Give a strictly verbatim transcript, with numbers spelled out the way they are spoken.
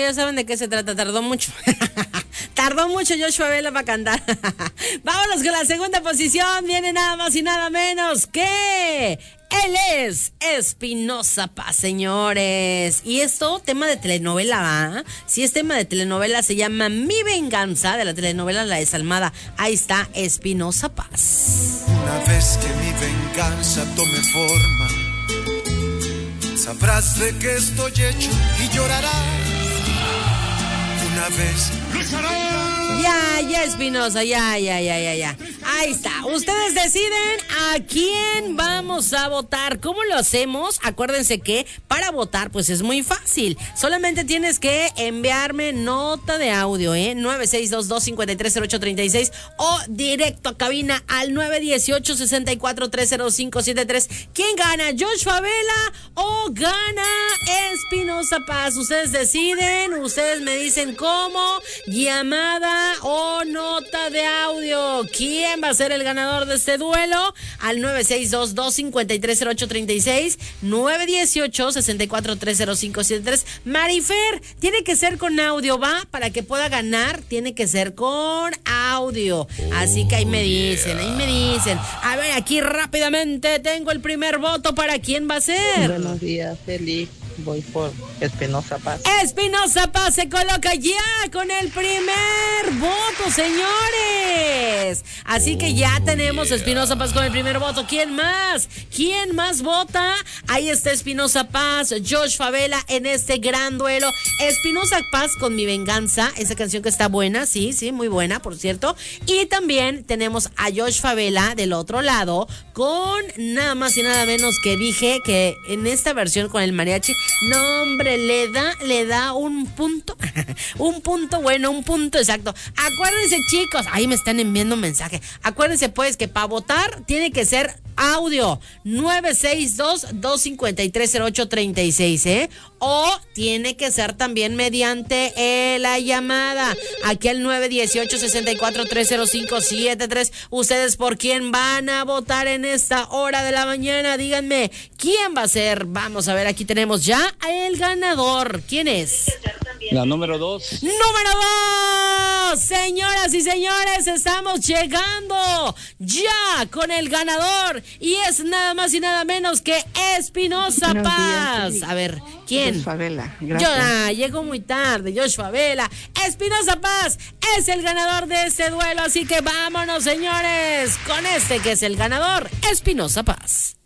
ya saben de qué se trata, tardó mucho. Tardó mucho Joshua Vela para cantar. Vámonos con la segunda posición, viene nada más y nada menos que... Él es Espinoza Paz, señores. Y esto, tema de telenovela, ¿va? Si es tema de telenovela, se llama Mi Venganza, de la telenovela La Desalmada. Ahí está Espinoza Paz. Una vez que mi venganza tome forma, sabrás de qué estoy hecho y llorarás. Una vez. Ya, ya, Espinoza, ya, ya, ya, ya, ya. Ahí está. Ustedes deciden a quién vamos a votar. ¿Cómo lo hacemos? Acuérdense que para votar, pues es muy fácil. Solamente tienes que enviarme nota de audio, ¿eh? nueve seis dos dos, cinco tres cero ocho tres seis o directo a cabina al nueve uno ocho, seis cuatro tres cero cinco siete tres. ¿Quién gana? ¿Joshua Vela o gana Espinoza Paz? Ustedes deciden, ustedes me dicen cómo, llamada o nota de audio. ¿Quién va a ser el ganador de este duelo? Al nueve seis dos dos, cinco tres cero ocho tres seis, nueve uno ocho, seis cuatro tres cero cinco siete tres. Marifer, tiene que ser con audio, ¿va? Para que pueda ganar, tiene que ser con audio. Oh, Así que ahí me dicen, yeah. ahí me dicen. A ver, aquí rápidamente tengo el primer voto. ¿Para quién va a ser? Buenos días, Eli. Voy por Espinoza Paz. Espinoza Paz se coloca ya con el primer voto, señores. Así que ya tenemos Espinoza Paz con el primer voto. ¿Quién más? ¿Quién más vota? Ahí está Espinoza Paz, Joshua Vela en este gran duelo. Espinoza Paz con Mi Venganza, esa canción que está buena, sí, sí, muy buena, por cierto. Y también tenemos a Joshua Vela del otro lado con nada más y nada menos que dije que en esta versión con el mariachi. No, hombre, le da, le da un punto, un punto bueno, un punto exacto. Acuérdense, chicos, ahí me están enviando un mensaje. Acuérdense, pues, que para votar tiene que ser audio, nueve seis dos, dos cinco tres cero ocho tres seis, ¿eh? O tiene que ser también mediante eh, la llamada, aquí al nueve uno ocho, seis cuatro tres cero cinco siete tres. ¿Ustedes por quién van a votar en esta hora de la mañana? Díganme, ¿quién va a ser? Vamos a ver, aquí tenemos ya el ganador. ¿Quién es? La número dos. ¡Número dos! Señoras y señores, estamos llegando ya con el ganador. Y es nada más y nada menos que Espinoza Paz. A ver, ¿quién? Joshua Vela, gracias. Yo, ah, llegó muy tarde, Joshua Vela. Espinoza Paz es el ganador de este duelo. Así que vámonos, señores, con este que es el ganador, Espinoza Paz.